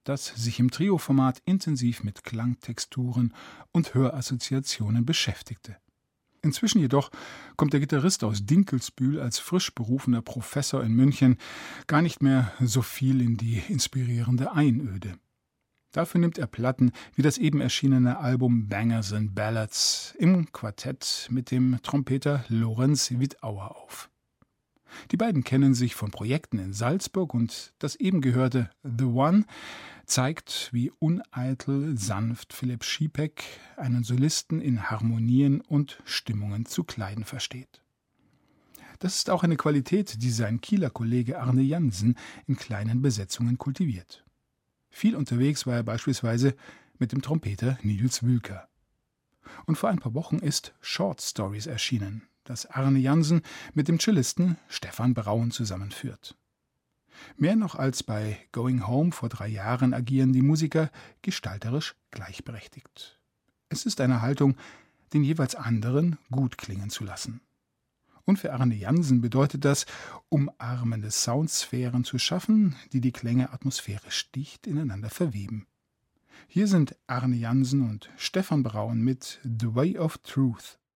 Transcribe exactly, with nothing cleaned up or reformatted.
das sich im Trio-Format intensiv mit Klangtexturen und Hörassoziationen beschäftigte. Inzwischen jedoch kommt der Gitarrist aus Dinkelsbühl als frisch berufener Professor in München gar nicht mehr so viel in die inspirierende Einöde. Dafür nimmt er Platten wie das eben erschienene Album Bangers and Ballads im Quartett mit dem Trompeter Lorenz Wittauer auf. Die beiden kennen sich von Projekten in Salzburg und das eben gehörte The One zeigt, wie uneitel sanft Philipp Schiepeck einen Solisten in Harmonien und Stimmungen zu kleiden versteht. Das ist auch eine Qualität, die sein Kieler Kollege Arne Jansen in kleinen Besetzungen kultiviert. Viel unterwegs war er beispielsweise mit dem Trompeter Nils Wülker. Und vor ein paar Wochen ist Short Stories erschienen, das Arne Jansen mit dem Cellisten Stefan Braun zusammenführt. Mehr noch als bei Going Home vor drei Jahren agieren die Musiker gestalterisch gleichberechtigt. Es ist eine Haltung, den jeweils anderen gut klingen zu lassen. Und für Arne Jansen bedeutet das, umarmende Soundsphären zu schaffen, die die Klänge atmosphärisch dicht ineinander verweben. Hier sind Arne Jansen und Stefan Braun mit The Way of Truth.